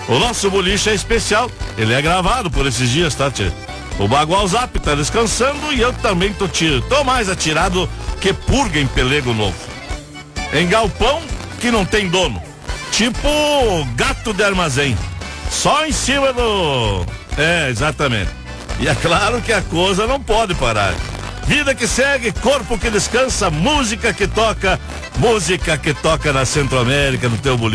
O nosso boliche é especial, ele é gravado por esses dias, tá, tchê? O Bagual Zap tá descansando e eu também tô mais atirado que purga em pelego novo. Em galpão que não tem dono, tipo gato de armazém, só em cima do... exatamente. E é claro que a coisa não pode parar. Vida que segue, corpo que descansa, música que toca na Centro-América, no teu boliche.